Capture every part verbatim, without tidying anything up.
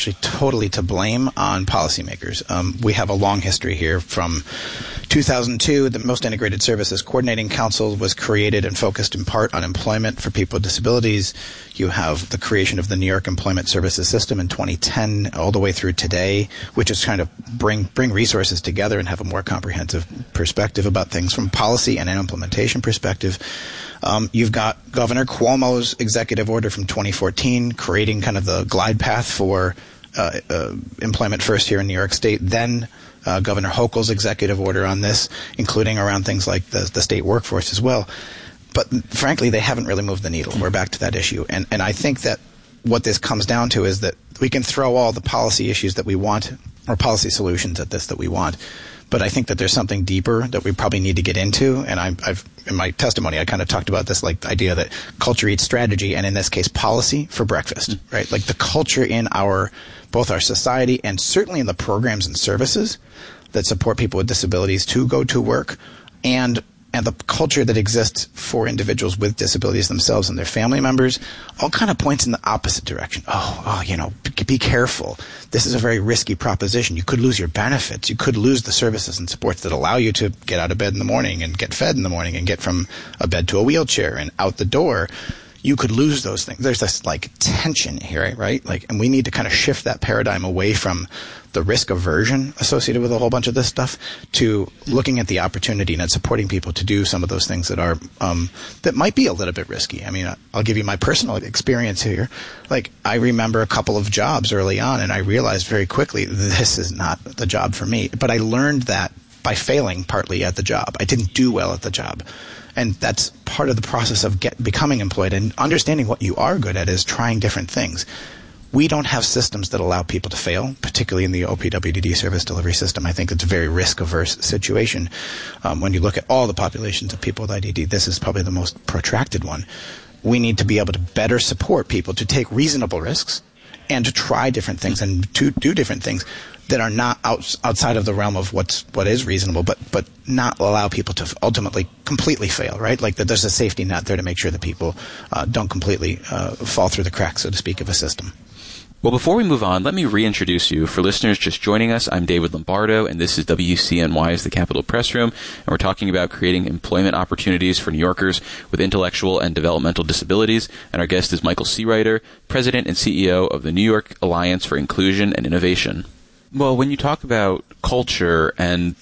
actually totally to blame on policymakers. Um, we have a long history here. From two thousand two, the Most Integrated Services Coordinating Council was created and focused in part on employment for people with disabilities. You have the creation of the New York Employment Services System in twenty ten all the way through today, which is kind of bring bring resources together and have a more comprehensive perspective about things from policy and an implementation perspective. Um, you've got Governor Cuomo's executive order from twenty fourteen creating kind of the glide path for uh, uh, employment first here in New York State. Then uh, Governor Hochul's executive order on this, including around things like the, the state workforce as well. But frankly, they haven't really moved the needle. We're back to that issue. And, and I think that what this comes down to is that we can throw all the policy issues that we want or policy solutions at this that we want. But I think that there's something deeper that we probably need to get into. And I, I've, in my testimony, I kind of talked about this, like the idea that culture eats strategy, and in this case, policy for breakfast, mm-hmm. right? Like the culture in our, both our society and certainly in the programs and services that support people with disabilities to go to work, and and the culture that exists for individuals with disabilities themselves and their family members, all kind of points in the opposite direction. Oh, oh, you know, be, be careful. This is a very risky proposition. You could lose your benefits. You could lose the services and supports that allow you to get out of bed in the morning and get fed in the morning and get from a bed to a wheelchair and out the door. You could lose those things. There's this like tension here, right? Like, and we need to kind of shift that paradigm away from the risk aversion associated with a whole bunch of this stuff to looking at the opportunity and at supporting people to do some of those things that are um, that might be a little bit risky. I mean, I'll give you my personal experience here. Like, I remember a couple of jobs early on, and I realized very quickly this is not the job for me. But I learned that by failing partly at the job. I didn't do well at the job. And that's part of the process of get, becoming employed, and understanding what you are good at is trying different things. We don't have systems that allow people to fail, particularly in the O P W D D service delivery system. I think it's a very risk-averse situation. Um, when you look at all the populations of people with I D D, this is probably the most protracted one. We need to be able to better support people to take reasonable risks and to try different things and to do different things that are not out, outside of the realm of what's what is reasonable, but but not allow people to ultimately completely fail, right? Like that there's a safety net there to make sure that people uh, don't completely uh, fall through the cracks, so to speak, of a system. Well, before we move on, let me reintroduce you. For listeners just joining us, I'm David Lombardo, and this is W C N Y's The Capitol Press Room, and we're talking about creating employment opportunities for New Yorkers with intellectual and developmental disabilities. And our guest is Michael Searider, President and C E O of the New York Alliance for Inclusion and Innovation. Well, when you talk about culture and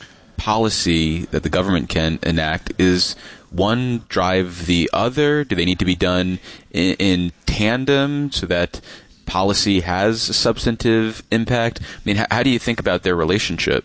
policy that the government can enact, is one drive the other? Do they need to be done in, in tandem so that policy has a substantive impact? I mean, how, how do you think about their relationship?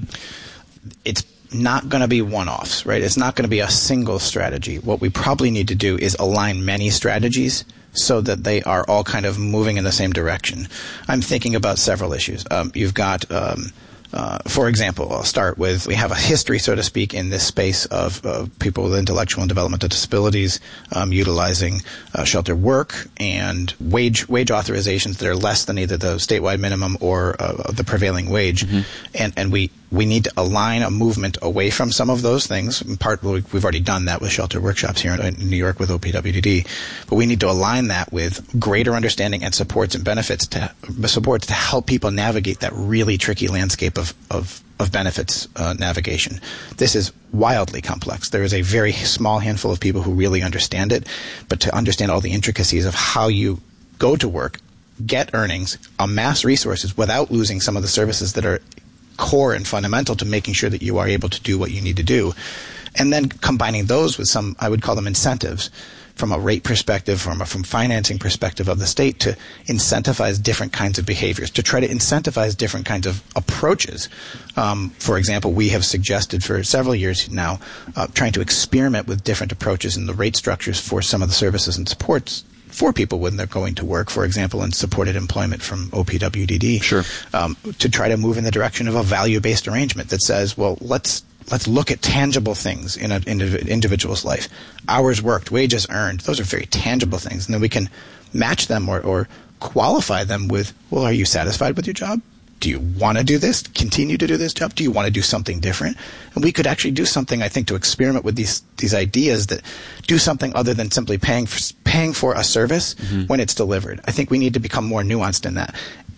It's not going to be one-offs, right? It's not going to be a single strategy. What we probably need to do is align many strategies so that they are all kind of moving in the same direction. I'm thinking about several issues. Um, you've got, um, uh, for example, I'll start with, we have a history, so to speak, in this space of uh, people with intellectual and developmental disabilities um, utilizing uh, shelter work and wage wage authorizations that are less than either the statewide minimum or uh, the prevailing wage. Mm-hmm. And, and we We need to align a movement away from some of those things. In part, we've already done that with shelter workshops here in New York with O P W D D. But we need to align that with greater understanding and supports and benefits to supports to help people navigate that really tricky landscape of of, of benefits uh, navigation. This is wildly complex. There is a very small handful of people who really understand it, but to understand all the intricacies of how you go to work, get earnings, amass resources without losing some of the services that are core and fundamental to making sure that you are able to do what you need to do. And then combining those with some, I would call them incentives, from a rate perspective, from a from financing perspective of the state, to incentivize different kinds of behaviors, to try to incentivize different kinds of approaches. Um, for example, we have suggested for several years now uh, trying to experiment with different approaches in the rate structures for some of the services and supports for people when they're going to work, for example, in supported employment from O P W D D. Sure. Um, to try to move in the direction of a value-based arrangement that says, well, let's let's look at tangible things in an individual's life. Hours worked, wages earned, those are very tangible things. And then we can match them or, or qualify them with, well, are you satisfied with your job? Do you want to do this? Continue to do this job? Do you want to do something different? And we could actually do something, I think, to experiment with these these ideas that do something other than simply paying for, paying for a service mm-hmm. when it's delivered. I think we need to become more nuanced in that.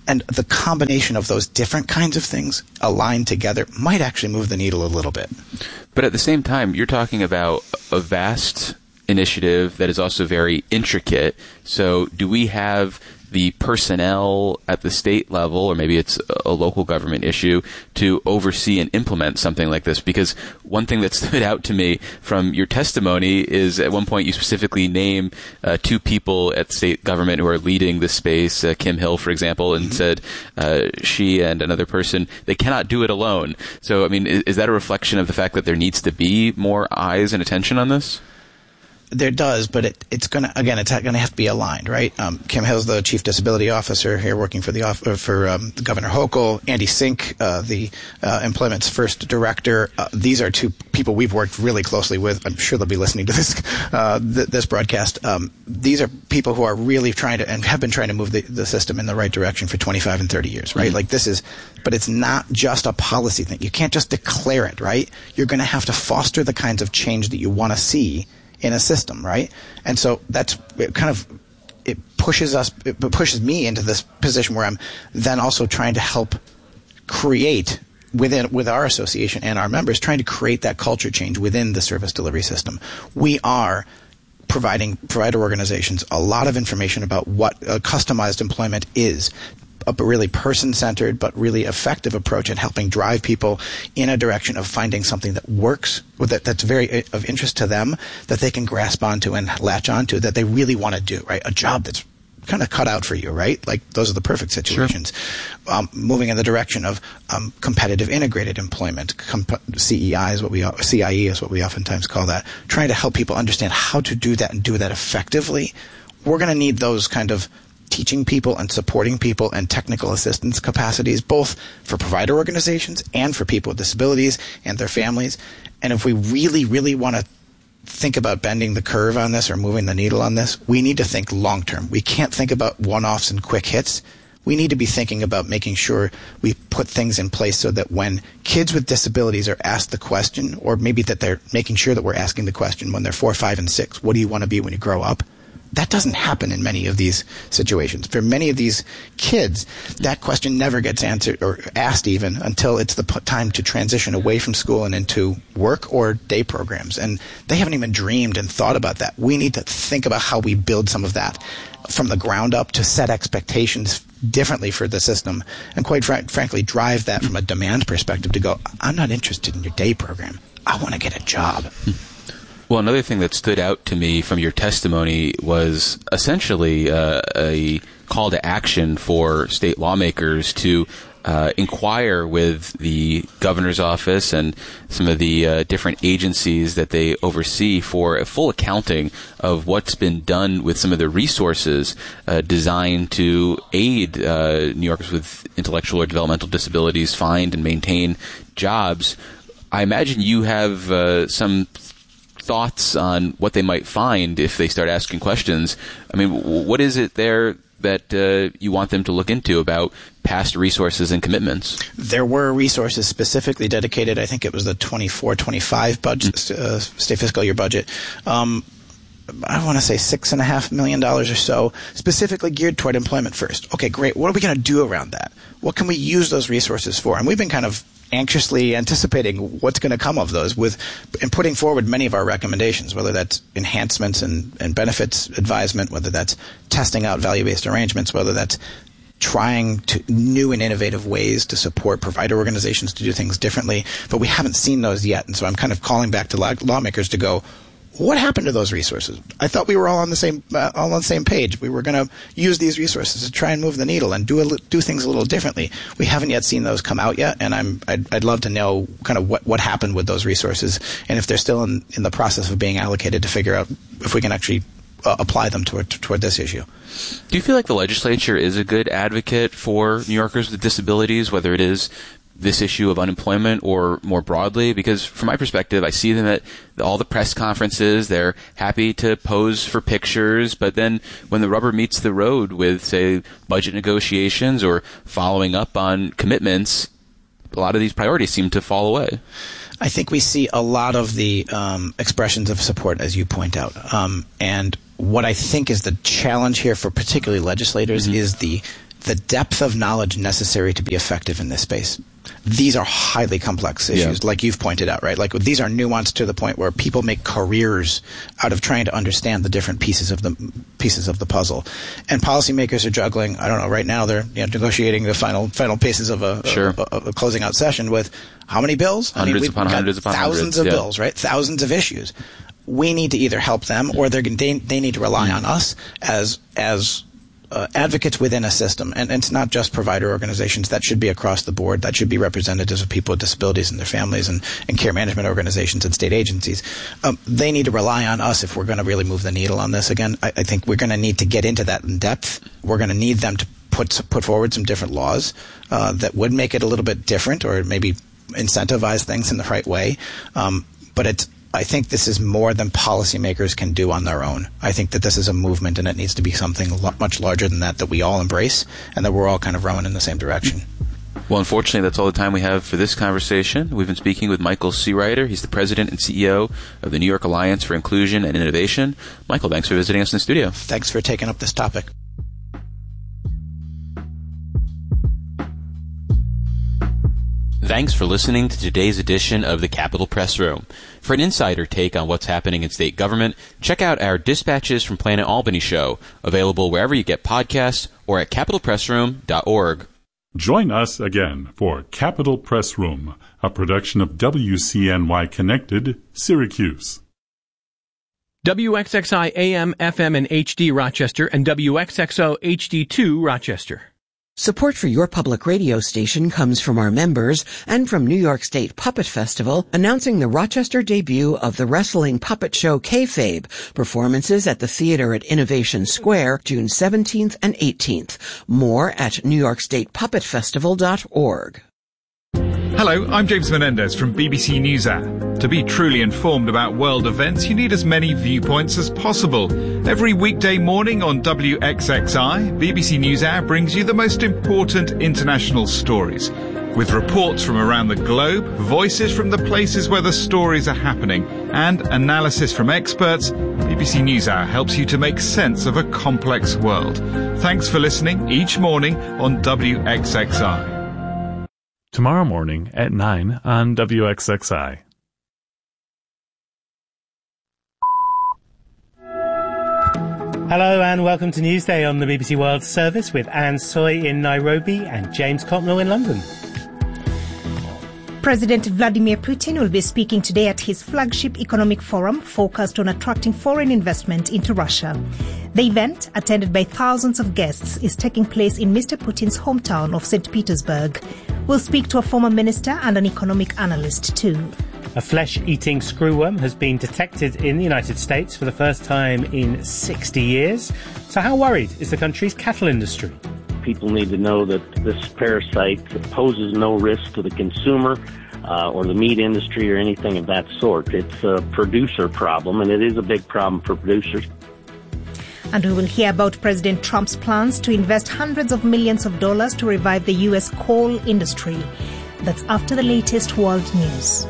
And the combination of those different kinds of things aligned together might actually move the needle a little bit. But at the same time, you're talking about a vast initiative that is also very intricate. So do we have the personnel at the state level, or maybe it's a local government issue, to oversee and implement something like this? Because one thing that stood out to me from your testimony is at one point you specifically name uh, two people at state government who are leading this space, uh, Kim Hill, for example, and mm-hmm. said uh, she and another person, they cannot do it alone. So, I mean, is, is that a reflection of the fact that there needs to be more eyes and attention on this? There does, but it, it's going to, again, it's going to have to be aligned, right? Um, Kim Hill's the Chief Disability Officer here working for the for um, Governor Hochul. Andy Sink, uh, the uh, Employment's first director. Uh, these are two people we've worked really closely with. I'm sure they'll be listening to this uh, th- this broadcast. Um, these are people who are really trying to, and have been trying to move the, the system in the right direction for twenty-five and thirty years, right? Mm-hmm. Like this is, but it's not just a policy thing. You can't just declare it, right? You're going to have to foster the kinds of change that you want to see in a system, right? And so that's it kind of, it pushes us, it pushes me into this position where I'm then also trying to help create within, with our association and our members, trying to create that culture change within the service delivery system. We are providing provider organizations a lot of information about what uh, customized employment is, a really person-centered but really effective approach at helping drive people in a direction of finding something that works, that, that's very of interest to them, that they can grasp onto and latch onto, that they really want to do, right? A job that's kind of cut out for you, right? Like those are the perfect situations. Sure. Um, moving in the direction of um, competitive integrated employment, comp- C E I is what we, C I E is what we oftentimes call that. Trying to help people understand how to do that and do that effectively. We're going to need those kind of teaching people and supporting people and technical assistance capacities, both for provider organizations and for people with disabilities and their families. And if we really, really want to think about bending the curve on this or moving the needle on this, we need to think long term. We can't think about one-offs and quick hits. We need to be thinking about making sure we put things in place so that when kids with disabilities are asked the question, or maybe that they're making sure that we're asking the question when they're four, five, and six, what do you want to be when you grow up? That doesn't happen in many of these situations. For many of these kids, that question never gets answered or asked even until it's the p- time to transition away from school and into work or day programs. And they haven't even dreamed and thought about that. We need to think about how we build some of that from the ground up to set expectations differently for the system and quite fr- frankly drive that from a demand perspective to go, I'm not interested in your day program. I want to get a job. Well, another thing that stood out to me from your testimony was essentially uh, a call to action for state lawmakers to uh, inquire with the governor's office and some of the uh, different agencies that they oversee for a full accounting of what's been done with some of the resources uh, designed to aid uh, New Yorkers with intellectual or developmental disabilities find and maintain jobs. I imagine you have uh, some thoughts on what they might find if they start asking questions. I mean, what is it there that uh, you want them to look into about past resources and commitments? There were resources specifically dedicated. I think it was the twenty-four twenty-five budget, mm-hmm. uh, state fiscal year budget. Um, I want to say six and a half million dollars or so, specifically geared toward employment first. Okay, great. What are we going to do around that? What can we use those resources for? And we've been kind of anxiously anticipating what's going to come of those with and putting forward many of our recommendations, whether that's enhancements and, and benefits advisement, whether that's testing out value-based arrangements, whether that's trying to new and innovative ways to support provider organizations to do things differently. But we haven't seen those yet. And so I'm kind of calling back to law- lawmakers to go, what happened to those resources? I thought we were all on the same uh, all on the same page. We were going to use these resources to try and move the needle and do a, do things a little differently. We haven't yet seen those come out yet, and I'm I'd, I'd love to know kind of what, what happened with those resources and if they're still in, in the process of being allocated to figure out if we can actually uh, apply them toward toward this issue. Do you feel like the legislature is a good advocate for New Yorkers with disabilities, whether it is this issue of unemployment or more broadly? Because from my perspective, I see them at all the press conferences. They're happy to pose for pictures, but then when the rubber meets the road with, say, budget negotiations or following up on commitments, a lot of these priorities seem to fall away. I think we see a lot of the um, expressions of support, as you point out. Um, and what I think is the challenge here for particularly legislators mm-hmm. is the the depth of knowledge necessary to be effective in this space. These are highly complex issues, yeah. like you've pointed out, right? Like these are nuanced to the point where people make careers out of trying to understand the different pieces of the pieces of the puzzle. And policymakers are juggling. I don't know. Right now, they're you know, negotiating the final final pieces of a, sure. a, a, a closing out session with how many bills? Hundreds I mean, we've upon got hundreds upon thousands hundreds, of yeah. bills, right? Thousands of issues. We need to either help them, or they're they, they need to rely on us as as Uh, advocates within a system. And, and it's not just provider organizations. That should be across the board. That should be representatives of people with disabilities and their families, and, and care management organizations and state agencies. Um, they need to rely on us if we're going to really move the needle on this. Again, I, I think we're going to need to get into that in depth. We're going to need them to put put forward some different laws uh, that would make it a little bit different, or maybe incentivize things in the right way. Um, but it's I think this is more than policymakers can do on their own. I think that this is a movement, and it needs to be something lo- much larger than that, that we all embrace, and that we're all kind of rowing in the same direction. Well, unfortunately, that's all the time we have for this conversation. We've been speaking with Michael Seereiter. He's the president and C E O of the New York Alliance for Inclusion and Innovation. Michael, thanks for visiting us in the studio. Thanks for taking up this topic. Thanks for listening to today's edition of the Capitol Press Room. For an insider take on what's happening in state government, check out our Dispatches from Planet Albany show, available wherever you get podcasts or at capital press room dot org. Join us again for Capitol Press Room, a production of W C N Y Connected, Syracuse. W X X I A M, F M, and H D Rochester, and W X X O H D two Rochester. Support for your public radio station comes from our members and from New York State Puppet Festival, announcing the Rochester debut of the wrestling puppet show Kayfabe, performances at the theater at Innovation Square, June seventeenth and eighteenth. More at new york state puppet festival dot org. Hello, I'm James Menendez from B B C NewsHour. To be truly informed about world events, you need as many viewpoints as possible. Every weekday morning on W X X I, B B C NewsHour brings you the most important international stories. With reports from around the globe, voices from the places where the stories are happening, and analysis from experts, B B C NewsHour helps you to make sense of a complex world. Thanks for listening each morning on W X X I. Tomorrow morning at nine on W X X I. Hello and welcome to Newsday on the B B C World Service with Anne Soy in Nairobi and James Cotnell in London. President Vladimir Putin will be speaking today at his flagship economic forum focused on attracting foreign investment into Russia. The event, attended by thousands of guests, is taking place in Mister Putin's hometown of Saint Petersburg. We'll speak to a former minister and an economic analyst too. A flesh-eating screwworm has been detected in the United States for the first time in sixty years. So how worried is the country's cattle industry? People need to know that this parasite poses no risk to the consumer uh, or the meat industry or anything of that sort. It's a producer problem, and it is a big problem for producers. And we will hear about President Trump's plans to invest hundreds of millions of dollars to revive the U S coal industry. That's after the latest world news.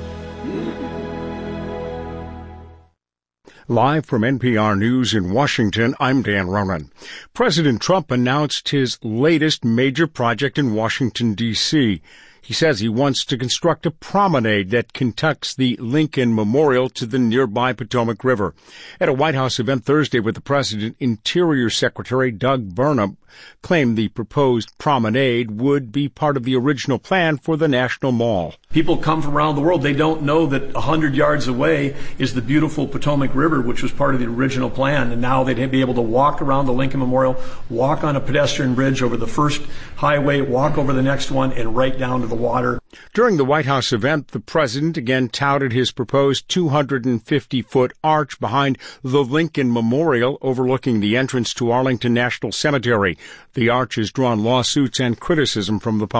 Live from N P R News in Washington, I'm Dan Ronan. President Trump announced his latest major project in Washington, D C He says he wants to construct a promenade that conducts the Lincoln Memorial to the nearby Potomac River. At a White House event Thursday with the president, Interior Secretary Doug Burnham claimed the proposed promenade would be part of the original plan for the National Mall. People come from around the world. They don't know that one hundred yards away is the beautiful Potomac River, which was part of the original plan. And now they'd be able to walk around the Lincoln Memorial, walk on a pedestrian bridge over the first highway, walk over the next one, and right down to the water. During the White House event, the president again touted his proposed two hundred fifty foot arch behind the Lincoln Memorial overlooking the entrance to Arlington National Cemetery. The arch has drawn lawsuits and criticism from the public.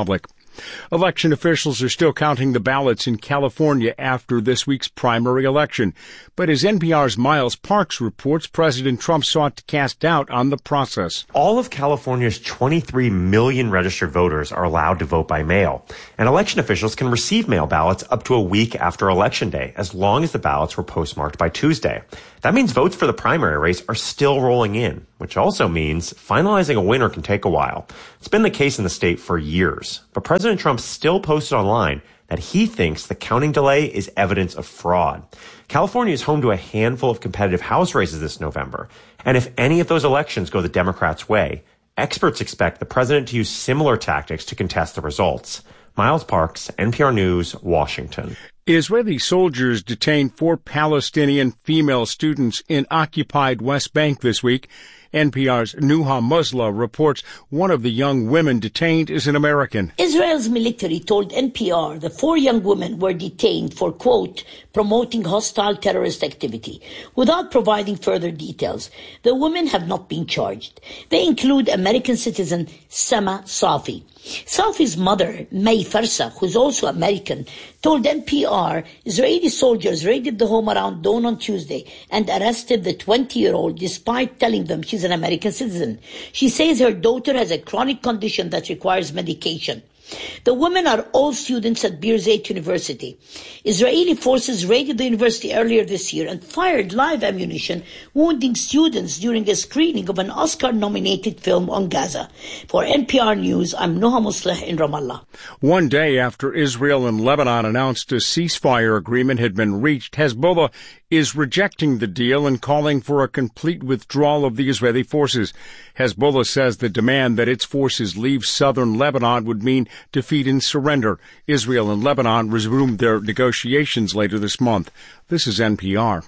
Election officials are still counting the ballots in California after this week's primary election. But as N P R's Miles Parks reports, President Trump sought to cast doubt on the process. All of California's twenty-three million registered voters are allowed to vote by mail, and election officials can receive mail ballots up to a week after Election Day, as long as the ballots were postmarked by Tuesday. That means votes for the primary race are still rolling in, which also means finalizing a winner can take a while. It's been the case in the state for years, but President Trump still posted online that he thinks the counting delay is evidence of fraud. California is home to a handful of competitive House races this November, and if any of those elections go the Democrats' way, experts expect the president to use similar tactics to contest the results. Miles Parks, N P R News, Washington. Israeli soldiers detained four Palestinian female students in occupied West Bank this week. N P R's Nuha Musla reports one of the young women detained is an American. Israel's military told N P R the four young women were detained for, quote, promoting hostile terrorist activity, without providing further details. The women have not been charged. They include American citizen Sama Safi. Safi's mother, May Farsa, who's also American, told N P R Israeli soldiers raided the home around dawn on Tuesday and arrested the twenty-year-old despite telling them she's an American citizen. She says her daughter has a chronic condition that requires medication. The women are all students at Birzeit University. Israeli forces raided the university earlier this year and fired live ammunition, wounding students during a screening of an Oscar-nominated film on Gaza. For N P R News, I'm Noha Musleh in Ramallah. One day after Israel and Lebanon announced a ceasefire agreement had been reached, Hezbollah is rejecting the deal and calling for a complete withdrawal of the Israeli forces. Hezbollah says the demand that its forces leave southern Lebanon would mean defeat and surrender. Israel and Lebanon resumed their negotiations later this month. This is N P R.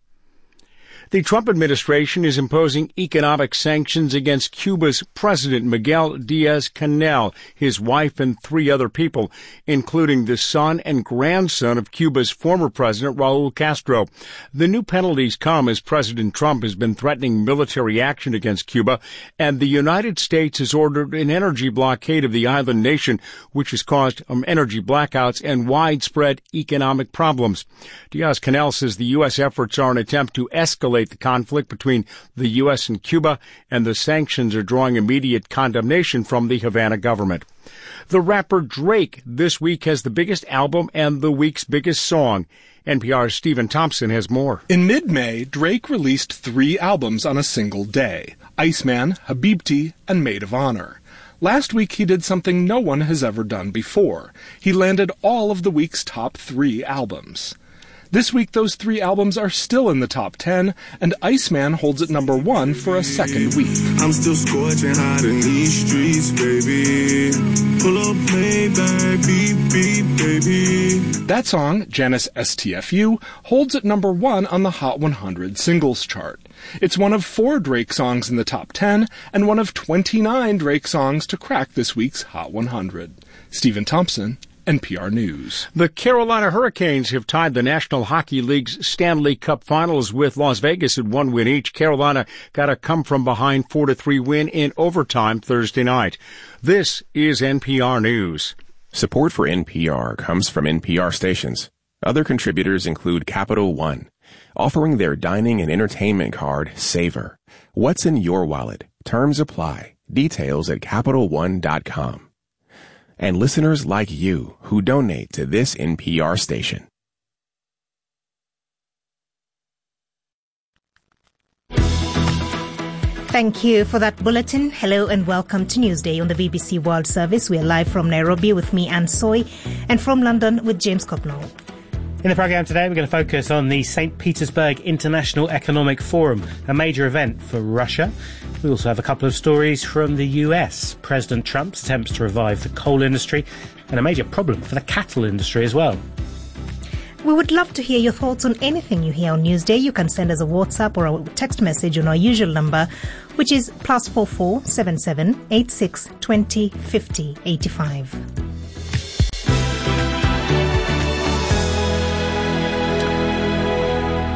The Trump administration is imposing economic sanctions against Cuba's President Miguel Diaz-Canel, his wife, and three other people, including the son and grandson of Cuba's former president, Raul Castro. The new penalties come as President Trump has been threatening military action against Cuba, and the United States has ordered an energy blockade of the island nation, which has caused um, energy blackouts and widespread economic problems. Diaz-Canel says the U S efforts are an attempt to escalate the conflict between the U S and Cuba, and the sanctions are drawing immediate condemnation from the Havana government. The rapper Drake this week has the biggest album and the week's biggest song. N P R's Stephen Thompson has more. In mid-May, Drake released three albums on a single day: Iceman, Habibti, and Maid of Honor. Last week he did something no one has ever done before. He landed all of the week's top three albums. This week, those three albums are still in the top ten, and Iceman holds at number one for a second week. I'm still scorching hot in these streets, baby. Pull up, Maybach, beep, beep, baby. That song, Janice S T F U, holds at number one on the Hot one hundred singles chart. It's one of four Drake songs in the top ten, and one of twenty-nine Drake songs to crack this week's Hot one hundred. Stephen Thompson, N P R News. The Carolina Hurricanes have tied the National Hockey League's Stanley Cup Finals with Las Vegas at one win each. Carolina got a come-from-behind four to three win in overtime Thursday night. This is N P R News. Support for N P R comes from N P R stations. Other contributors include Capital One, offering their dining and entertainment card, Savor. What's in your wallet? Terms apply. Details at Capital One dot com. And listeners like you who donate to this N P R station. Thank you for that bulletin. Hello and welcome to Newsday on the B B C World Service. We are live from Nairobi with me, Anne Soy, and from London with James Copnall. In the programme today, we're going to focus on the Saint Petersburg International Economic Forum, a major event for Russia. We also have a couple of stories from the U S. President Trump's attempts to revive the coal industry, and a major problem for the cattle industry as well. We would love to hear your thoughts on anything you hear on Newsday. You can send us a WhatsApp or a text message on our usual number, which is plus four four seven seven eight six twenty fifty eighty five.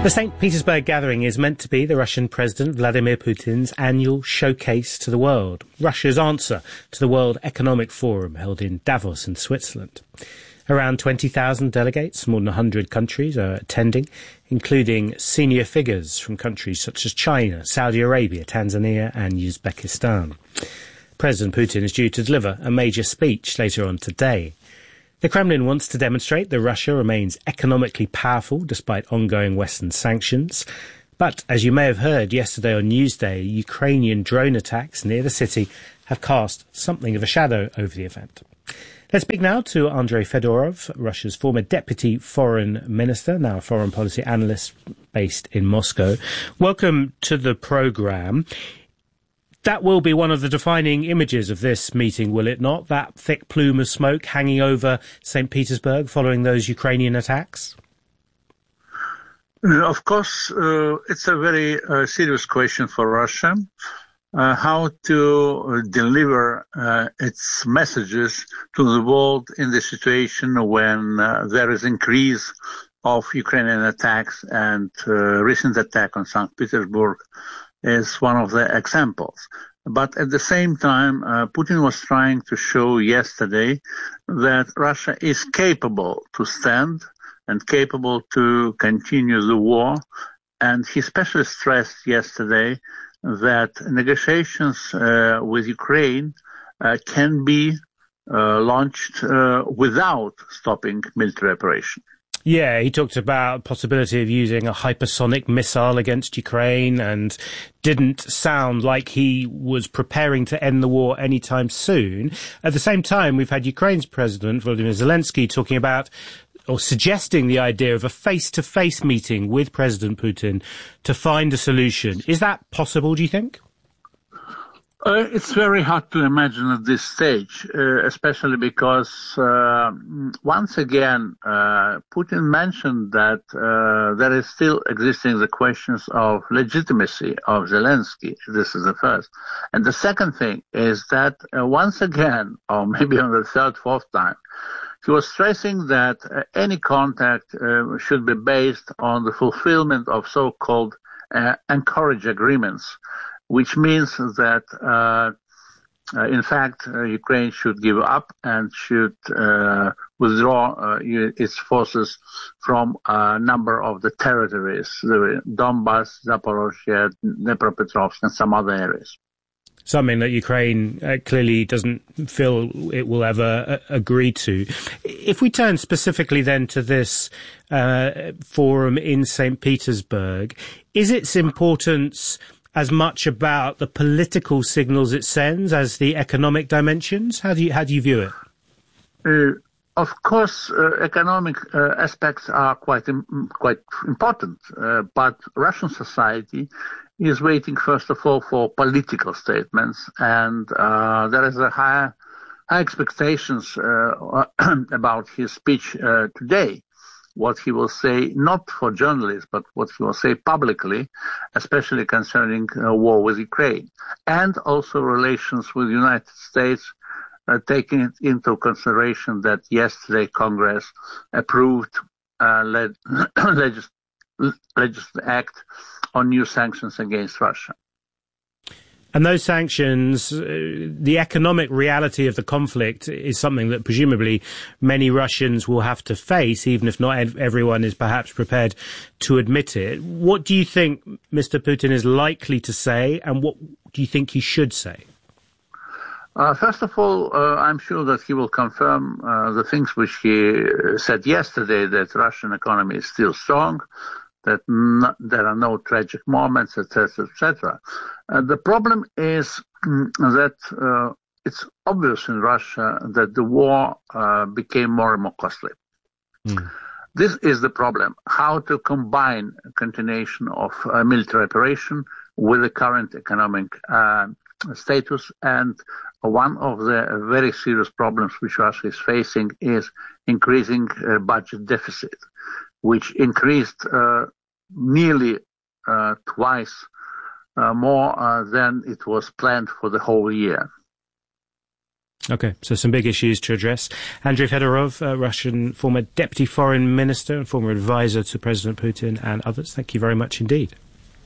The Saint Petersburg gathering is meant to be the Russian President Vladimir Putin's annual showcase to the world, Russia's answer to the World Economic Forum held in Davos in Switzerland. Around twenty thousand delegates, more than one hundred countries are attending, including senior figures from countries such as China, Saudi Arabia, Tanzania and Uzbekistan. President Putin is due to deliver a major speech later on today. The Kremlin wants to demonstrate that Russia remains economically powerful despite ongoing Western sanctions. But, as you may have heard yesterday on Newsday, Ukrainian drone attacks near the city have cast something of a shadow over the event. Let's speak now to Andrei Fedorov, Russia's former deputy foreign minister, now a foreign policy analyst based in Moscow. Welcome to the programme. That will be one of the defining images of this meeting, will it not? That thick plume of smoke hanging over Saint Petersburg following those Ukrainian attacks? Uh, of course, uh, it's a very uh, serious question for Russia, uh, how to deliver uh, its messages to the world in the situation when uh, there is increase of Ukrainian attacks, and uh, recent attack on Saint Petersburg is one of the examples. But at the same time, uh, Putin was trying to show yesterday that Russia is capable to stand and capable to continue the war. And he especially stressed yesterday that negotiations uh, with Ukraine uh, can be uh, launched uh, without stopping military operation. Yeah, he talked about the possibility of using a hypersonic missile against Ukraine and didn't sound like he was preparing to end the war anytime soon. At the same time, we've had Ukraine's President Volodymyr Zelensky talking about or suggesting the idea of a face-to-face meeting with President Putin to find a solution. Is that possible, do you think? Uh, it's very hard to imagine at this stage, uh, especially because uh, once again, uh, Putin mentioned that uh, there is still existing the questions of legitimacy of Zelensky. This is the first. And the second thing is that uh, once again, or maybe on the third, fourth time, he was stressing that uh, any contact uh, should be based on the fulfillment of so-called uh, Anchorage agreements, which means that, uh, uh, in fact, uh, Ukraine should give up and should uh, withdraw uh, its forces from a number of the territories, the Donbas, Zaporozhye, Dnipropetrovsk, and some other areas. Something that Ukraine uh, clearly doesn't feel it will ever uh, agree to. If we turn specifically then to this uh, forum in Saint Petersburg, is its importance as much about the political signals it sends as the economic dimensions? How do you how do you view it? Uh, of course, uh, economic uh, aspects are quite im- quite important, uh, but Russian society is waiting first of all for political statements, and uh, there is a high high expectations uh, about his speech uh, today. What he will say, not for journalists, but what he will say publicly, especially concerning uh, war with Ukraine, and also relations with the United States, uh, taking it into consideration that yesterday Congress approved uh, leg- legis- legislative act on new sanctions against Russia. And those sanctions, uh, the economic reality of the conflict is something that presumably many Russians will have to face, even if not ev- everyone is perhaps prepared to admit it. What do you think Mister Putin is likely to say, and what do you think he should say? Uh, first of all, uh, I'm sure that he will confirm uh, the things which he said yesterday, that Russian economy is still strong, that n- there are no tragic moments, et cetera, et cetera. Uh, the problem is mm, that uh, it's obvious in Russia that the war uh, became more and more costly. Mm. This is the problem, how to combine continuation of uh, military operation with the current economic uh, status. And one of the very serious problems which Russia is facing is increasing uh, budget deficit, which increased uh, nearly uh, twice uh, more uh, than it was planned for the whole year. Okay, so some big issues to address. Andrei Fedorov, uh, Russian former deputy foreign minister and former advisor to President Putin, and others, thank you very much indeed.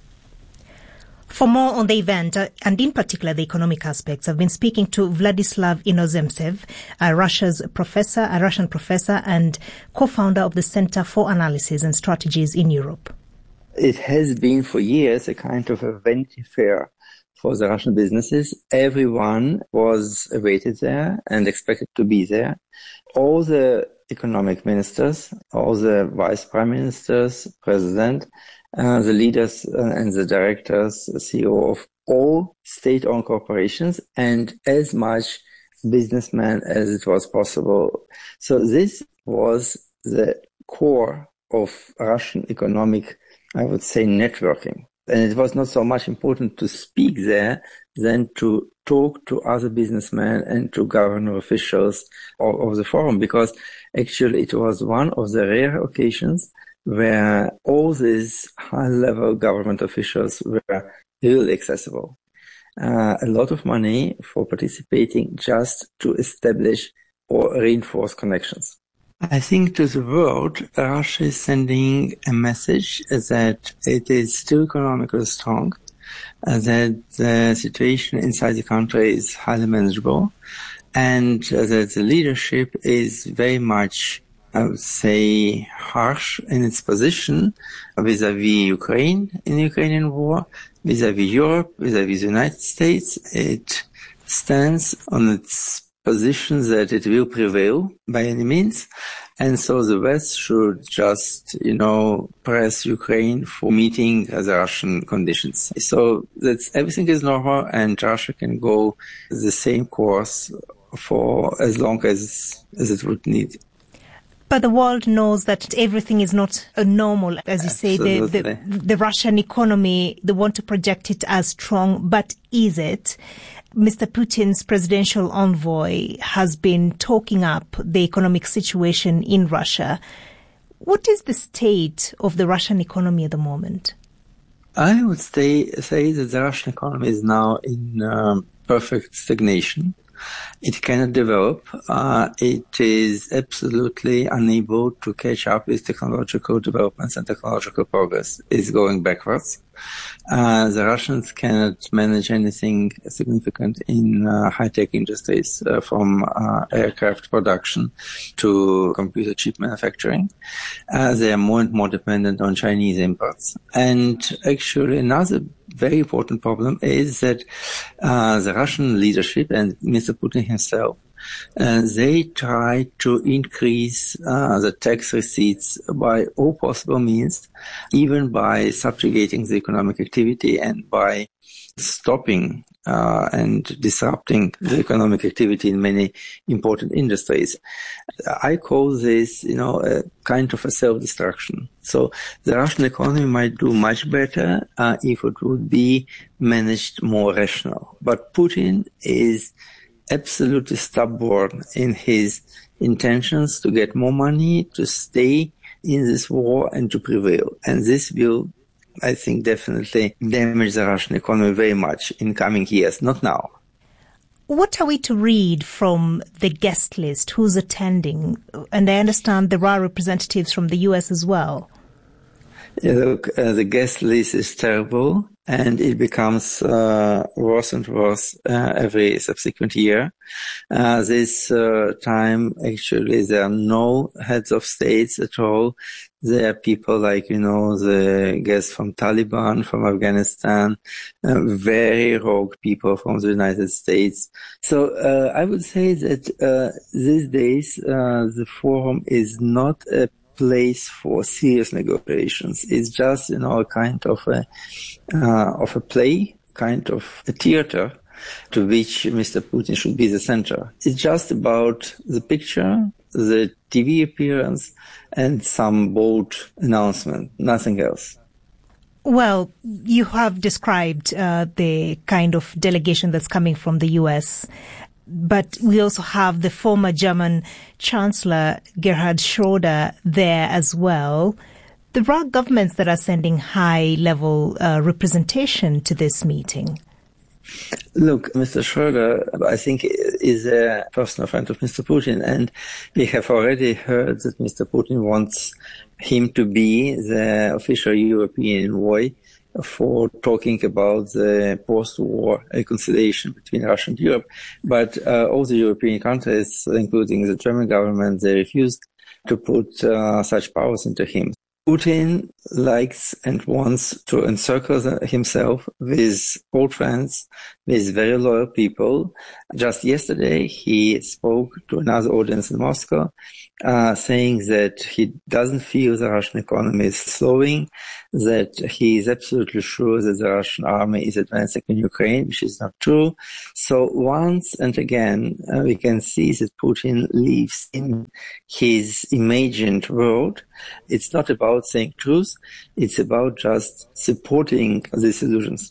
For more on the event, uh, and in particular the economic aspects, I've been speaking to Vladislav Inozemtsev, a Russia's professor, a Russian professor and co-founder of the Center for Analysis and Strategies in Europe. It has been for years a kind of a Vanity Fair for the Russian businesses. Everyone was awaited there and expected to be there. All the economic ministers, all the vice prime ministers, president, uh, the leaders and the directors, the C E O of all state-owned corporations, and as much businessmen as it was possible. So this was the core of Russian economic, I would say, networking. And it was not so much important to speak there than to talk to other businessmen and to government officials of, of the forum, because actually it was one of the rare occasions where all these high-level government officials were really accessible. Uh, a lot of money for participating just to establish or reinforce connections. I think to the world, Russia is sending a message that it is still economically strong, uh, that the situation inside the country is highly manageable, and uh, that the leadership is very much, I would say, harsh in its position vis-à-vis Ukraine in the Ukrainian war, vis-à-vis Europe, vis-à-vis the United States. It stands on its position that it will prevail by any means. And so the West should just, you know, press Ukraine for meeting the Russian conditions. So that's everything is normal and Russia can go the same course for as long as, as it would need. But the world knows that everything is not uh, normal. As you say, the, the, the Russian economy, they want to project it as strong, but is it? Mister Putin's presidential envoy has been talking up the economic situation in Russia. What is the state of the Russian economy at the moment? I would say, say that the Russian economy is now in um, perfect stagnation. It cannot develop. Uh, it is absolutely unable to catch up with technological developments and technological progress. It's going backwards. Uh, the Russians cannot manage anything significant in uh, high-tech industries, uh, from uh, aircraft production to computer chip manufacturing. Uh, they are more and more dependent on Chinese imports. And actually another very important problem is that uh, the Russian leadership and Mister Putin himself, Uh, they try to increase uh, the tax receipts by all possible means, even by subjugating the economic activity and by stopping uh, and disrupting the economic activity in many important industries. I call this, you know, a kind of a self-destruction. So the Russian economy might do much better uh, if it would be managed more rational. But Putin is absolutely stubborn in his intentions to get more money, to stay in this war and to prevail. And this will, I think, definitely damage the Russian economy very much in coming years, not now. What are we to read from the guest list? Who's attending? And I understand there are representatives from the U S as well. Yeah, look, uh, the guest list is terrible. And it becomes uh, worse and worse uh, every subsequent year. Uh, this uh, time, actually, there are no heads of states at all. There are people like, you know, the guests from Taliban, from Afghanistan, uh, very rogue people from the United States. So uh, I would say that uh, these days uh, the forum is not a place for serious negotiations. It's just, you know, a kind of a uh, of a play, kind of a theater to which Mister Putin should be the center. It's just about the picture, the T V appearance, and some bold announcement, nothing else. Well, you have described uh, the kind of delegation that's coming from the U S, but we also have the former German Chancellor Gerhard Schröder there as well. There are governments that are sending high-level uh, representation to this meeting. Look, Mister Schroeder, I think, is a personal friend of Mister Putin, and we have already heard that Mister Putin wants him to be the official European envoy for talking about the post-war reconciliation between Russia and Europe. But uh, all the European countries, including the German government, they refused to put uh, such powers into him. Putin likes and wants to encircle himself with old friends, with very loyal people. Just yesterday, he spoke to another audience in Moscow, uh, saying that he doesn't feel the Russian economy is slowing, that he is absolutely sure that the Russian army is advancing in Ukraine, which is not true. So once and again, uh, we can see that Putin lives in his imagined world. It's not about saying truth. It's about just supporting these illusions.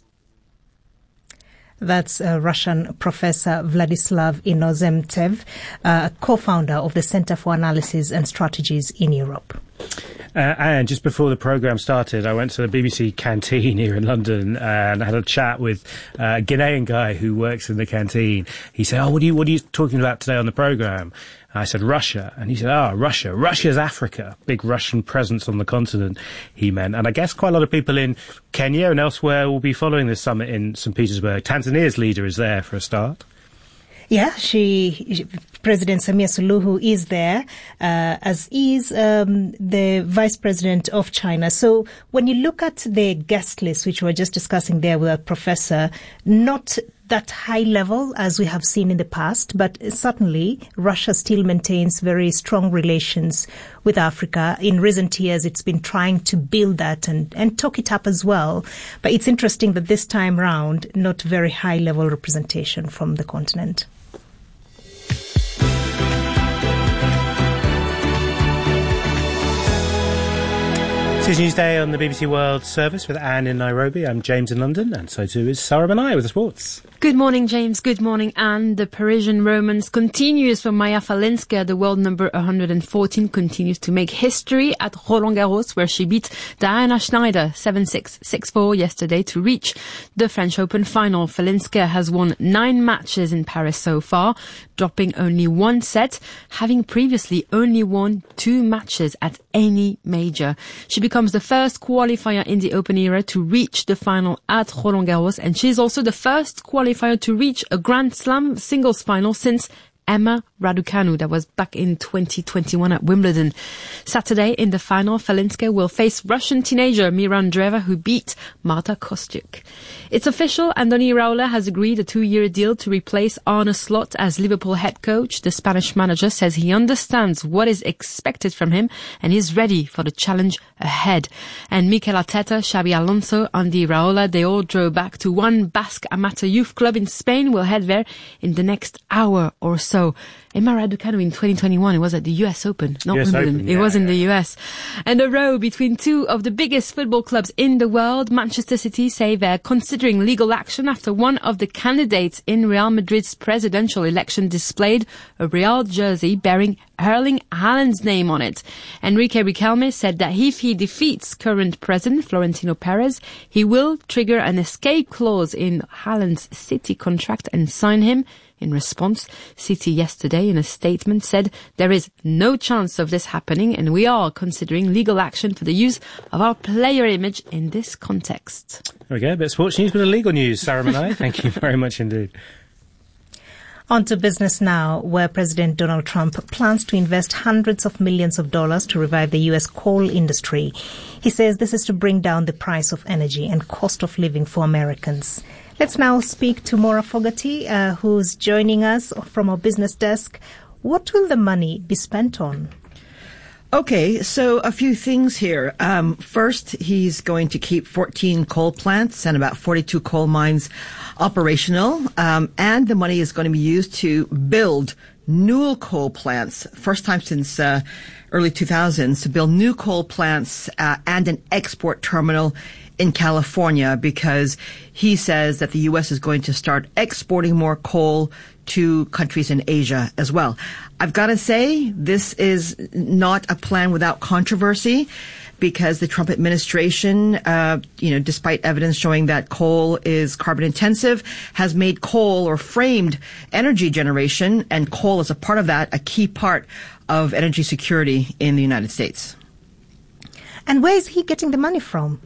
That's uh, Russian professor Vladislav Inozemtsev, uh, co-founder of the Center for Analysis and Strategies in Europe. Uh, and just before the programme started, I went to the B B C canteen here in London and had a chat with uh, a Ghanaian guy who works in the canteen. He said, oh, what are you, what are you talking about today on the programme? I said, Russia. And he said, oh, Russia. Russia's Africa. Big Russian presence on the continent, he meant. And I guess quite a lot of people in Kenya and elsewhere will be following this summit in Saint Petersburg. Tanzania's leader is there for a start. Yeah, she, President Samia Suluhu is there, uh, as is um, the Vice President of China. So when you look at the guest list, which we were just discussing there with a professor, not that high level as we have seen in the past, but certainly Russia still maintains very strong relations with Africa. In recent years, it's been trying to build that and, and talk it up as well. But it's interesting that this time round, not very high level representation from the continent. It's Newsday on the B B C World Service with Anne in Nairobi. I'm James in London, and so too is Sarah Manai with the sports. Good morning, James. Good morning, Anne. The Parisian Romance continues for Maya Falenska. The world number one hundred fourteen continues to make history at Roland Garros, where she beat Diana Schneider seven six, six four yesterday to reach the French Open final. Falenska has won nine matches in Paris so far, dropping only one set, having previously only won two matches at any major. She becomes the first qualifier in the Open era to reach the final at Roland Garros, and she's also the first qualifier to reach a Grand Slam singles final since Emma Raducanu. That was back in twenty twenty-one at Wimbledon. Saturday in the final, Falenska will face Russian teenager Mira Andreeva, who beat Marta Kostyuk. It's official, Andoni Iraola has agreed a two-year deal to replace Arne Slot as Liverpool head coach. The Spanish manager says he understands what is expected from him and is ready for the challenge ahead. And Mikel Arteta, Xabi Alonso, Andy Iraola, they all drove back to one Basque amateur youth club in Spain. Will head there in the next hour or so. Emma Raducanu in twenty twenty-one, it was at the U S Open, not U S Wimbledon. Open, it yeah, was in yeah. the U S. And a row between two of the biggest football clubs in the world. Manchester City say they're considering legal action after one of the candidates in Real Madrid's presidential election displayed a Real jersey bearing Erling Haaland's name on it. Enrique Riquelme said that if he defeats current president Florentino Perez, he will trigger an escape clause in Haaland's City contract and sign him. In response, City yesterday in a statement said there is no chance of this happening and we are considering legal action for the use of our player image in this context. There we go, a bit of sports news, but a legal news. Sarah Manai, thank you very much indeed. On to business now, where President Donald Trump plans to invest hundreds of millions of dollars to revive the U S coal industry. He says this is to bring down the price of energy and cost of living for Americans. Let's now speak to Maura Fogarty, uh, who's joining us from our business desk. What will the money be spent on? Okay, so a few things here. Um, first, he's going to keep fourteen coal plants and about forty-two coal mines operational, um, and the money is going to be used to build new coal plants, first time since uh, early two thousands, to build new coal plants uh, and an export terminal in California because he says that the U S is going to start exporting more coal to countries in Asia as well. I've got to say, this is not a plan without controversy, because the Trump administration, uh, you know, despite evidence showing that coal is carbon intensive, has made coal or framed energy generation, and coal as a part of that, a key part of energy security in the United States. And where is he getting the money from?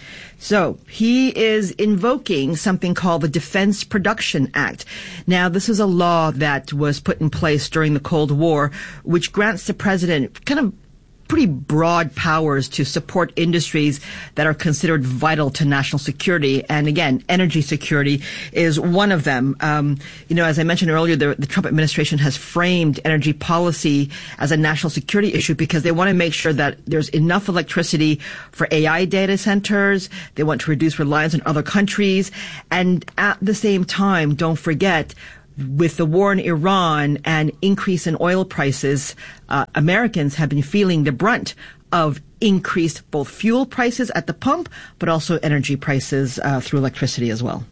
So he is invoking something called the Defense Production Act. Now, this is a law that was put in place during the Cold War, which grants the president kind of pretty broad powers to support industries that are considered vital to national security. And again, energy security is one of them. Um, you know, as I mentioned earlier, the, the Trump administration has framed energy policy as a national security issue because they want to make sure that there's enough electricity for A I data centers. They want to reduce reliance on other countries. And at the same time, don't forget, with the war in Iran and increase in oil prices, uh, Americans have been feeling the brunt of increased both fuel prices at the pump, but also energy prices uh, through electricity as well.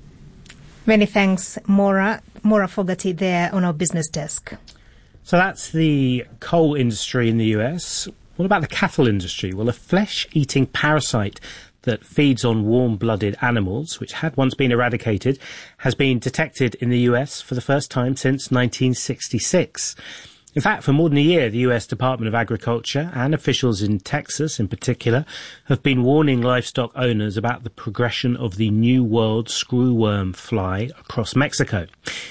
Many thanks, Maura. Maura Fogarty there on our business desk. So that's the coal industry in the U S. What about the cattle industry? Well, a flesh-eating parasite that feeds on warm-blooded animals, which had once been eradicated, has been detected in the U S for the first time since nineteen sixty-six. In fact, for more than a year, the U S Department of Agriculture and officials in Texas in particular have been warning livestock owners about the progression of the New World screwworm fly across Mexico.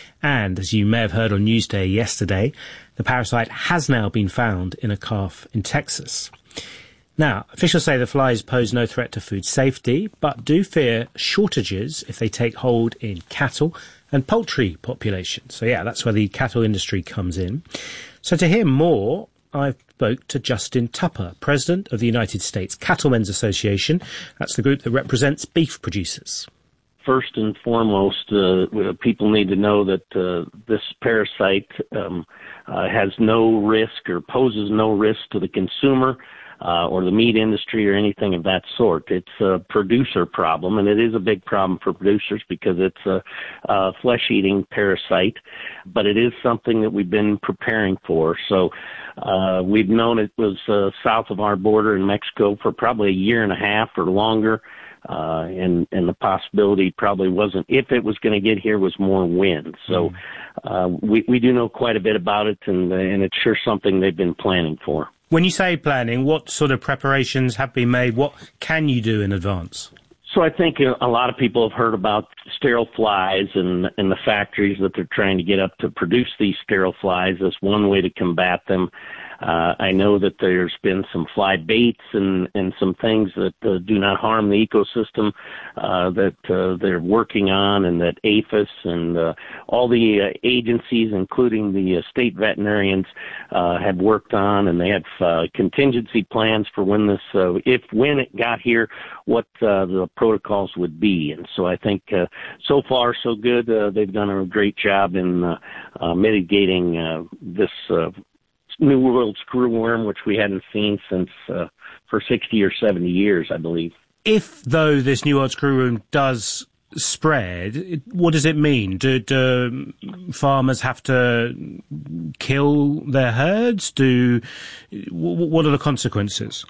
And as you may have heard on Newsday yesterday, the parasite has now been found in a calf in Texas. Now, officials say the flies pose no threat to food safety, but do fear shortages if they take hold in cattle and poultry populations. So yeah, that's where the cattle industry comes in. So to hear more, I spoke to Justin Tupper, president of the United States Cattlemen's Association. That's the group that represents beef producers. First and foremost, uh, people need to know that uh, this parasite um, uh, has no risk or poses no risk to the consumer Uh, or the meat industry or anything of that sort. It's a producer problem, and it is a big problem for producers because it's a, a flesh-eating parasite, but it is something that we've been preparing for. So uh, we've known it was uh, south of our border in Mexico for probably a year and a half or longer, uh, and, and the possibility probably wasn't, if it was going to get here, was more wind. So uh, we, we do know quite a bit about it, and, and it's sure something they've been planning for. When you say planning, what sort of preparations have been made? What can you do in advance? So I think a lot of people have heard about sterile flies and, and the factories that they're trying to get up to produce these sterile flies as one way to combat them. Uh, I know that there's been some fly baits and, and some things that uh, do not harm the ecosystem uh, that uh, they're working on, and that APHIS and uh, all the uh, agencies, including the uh, state veterinarians, uh, have worked on, and they have uh, contingency plans for when this, uh, if when it got here, what uh, the protocols would be. And so I think uh, so far so good. Uh, they've done a great job in uh, uh, mitigating uh, this uh, New World screwworm, which we hadn't seen since uh, for sixty or seventy years, I believe. If, though, this New World screwworm does spread, what does it mean? Do, do farmers have to kill their herds? Do what are the consequences?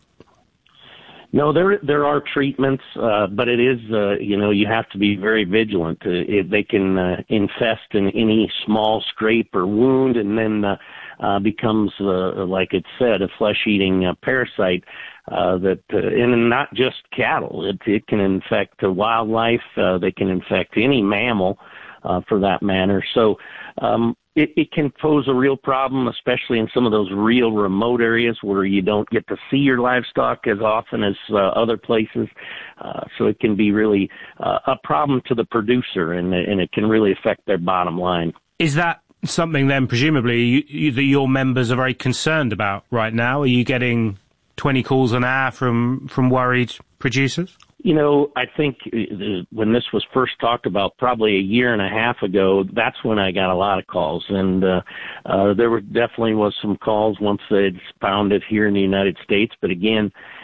No, there there are treatments, uh, but it is, uh, you know, you have to be very vigilant. Uh, it, they can uh, infest in any small scrape or wound, and then uh, uh, becomes, uh, like it said, a flesh-eating uh, parasite uh, that, uh, and not just cattle. It, it can infect uh, wildlife. Uh, they can infect any mammal, uh, for that matter. So um, it, it can pose a real problem, especially in some of those real remote areas where you don't get to see your livestock as often as uh, other places. Uh, so it can be really uh, a problem to the producer, and, and it can really affect their bottom line. Is that something then, presumably, you, you, that your members are very concerned about right now? Are you getting twenty calls an hour from, from worried producers? You know, I think when this was first talked about probably a year and a half ago, that's when I got a lot of calls. And uh, uh, there were definitely was some calls once they'd found it here in the United States. But again,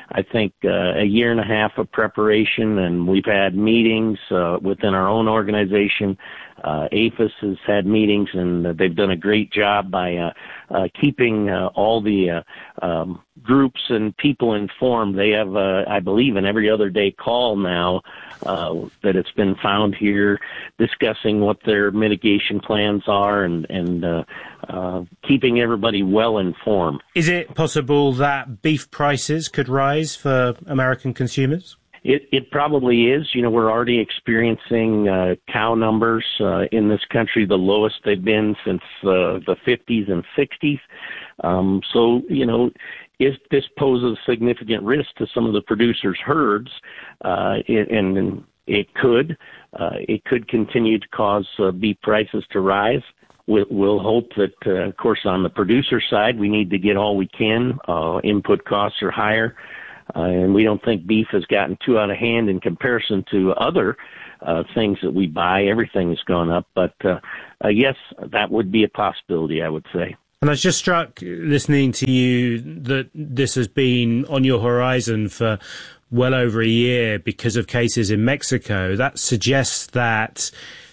I think, uh, a year and a half of preparation, and we've had meetings uh, within our own organization. Uh, A P H I S has had meetings, and uh, they've done a great job by uh, uh, keeping uh, all the uh, um, groups and people informed. They have, uh, I believe, an every other day call now uh, that it's been found here, discussing what their mitigation plans are and, and uh, uh, keeping everybody well informed. Is it possible that beef prices could rise for American consumers? It, it probably is. You know, we're already experiencing uh, cow numbers uh, in this country, the lowest they've been since uh, the fifties and sixties. Um, so, you know, if this poses significant risk to some of the producers' herds, uh, it, and it could, uh, it could continue to cause uh, beef prices to rise. We'll, we'll hope that, uh, of course, on the producer side, we need to get all we can. Uh, input costs are higher. Uh, and we don't think beef has gotten too out of hand in comparison to other uh, things that we buy. Everything has gone up. But, uh, uh, yes, that would be a possibility, I would say. And I was just struck listening to you that this has been on your horizon for well over a year because of cases in Mexico. That suggests that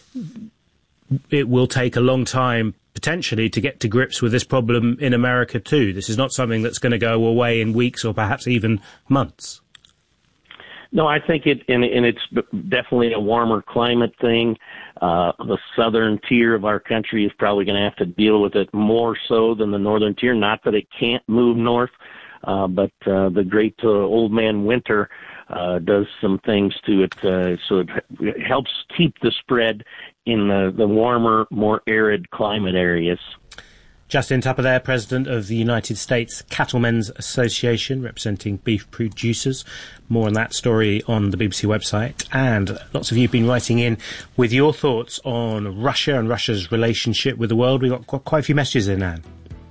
it will take a long time potentially to get to grips with this problem in America too. This is not something that's going to go away in weeks or perhaps even months. No, I think it, and, and it's definitely a warmer climate thing. Uh, the southern tier of our country is probably going to have to deal with it more so than the northern tier. Not that it can't move north, uh, but uh, the great uh, old man winter uh, does some things to it, uh, so it, it helps keep the spread in the, the warmer, more arid climate areas. Justin Tupper there, President of the United States Cattlemen's Association, representing beef producers. More on that story on the B B C website. And lots of you have been writing in with your thoughts on Russia and Russia's relationship with the world. We've got quite a few messages in, Anne.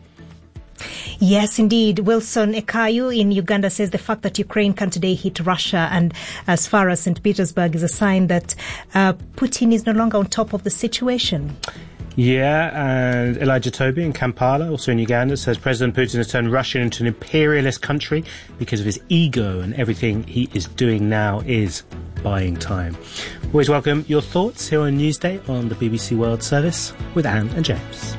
Yes, indeed. Wilson Ekayu in Uganda says the fact that Ukraine can today hit Russia and as far as Saint Petersburg is a sign that uh, Putin is no longer on top of the situation. Yeah, and Elijah Toby in Kampala, also in Uganda, says President Putin has turned Russia into an imperialist country because of his ego, and everything he is doing now is buying time. Always welcome your thoughts here on Newsday on the B B C World Service with Anne and James.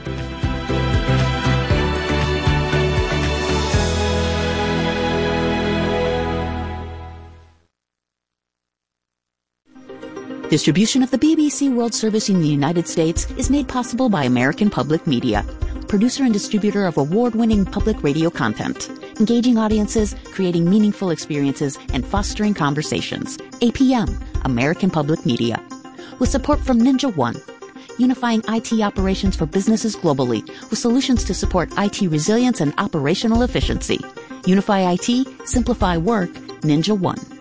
Distribution of the B B C World Service in the United States is made possible by American Public Media, producer and distributor of award-winning public radio content, engaging audiences, creating meaningful experiences, and fostering conversations. A P M, American Public Media. With support from Ninja One, unifying I T operations for businesses globally with solutions to support I T resilience and operational efficiency. Unify I T, simplify work, Ninja One.